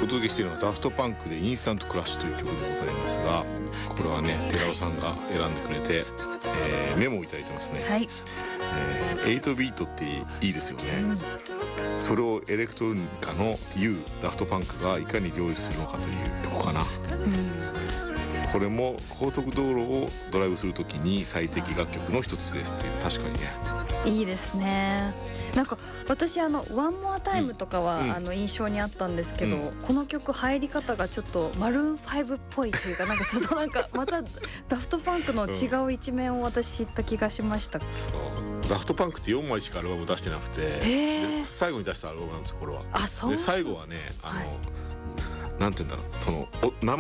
お届けしているのはダフトパンクでインスタントクラッシュという曲でございますが、これはね寺尾さんが選んでくれて、メモをいただいてますね。 はい。 8ビートっていいですよね、それをエレクトロニカの U ダフトパンクがいかに両立するのかという曲かな、これも高速道路をドライブするときに最適楽曲の一つですっていう、確かにねいいですね。なんか私ワンモアタイムとかは、印象にあったんですけど、この曲入り方がちょっとマルーン5っぽいというか、なんかちょっとなんかまたダフトパンクの違う一面を私知った気がしました。 そうダフトパンクって4枚しかアルバム出してなくて、で最後に出したアルバムなんですよこれは。 あ、そう。 で最後はねなんて言うんだろう、その生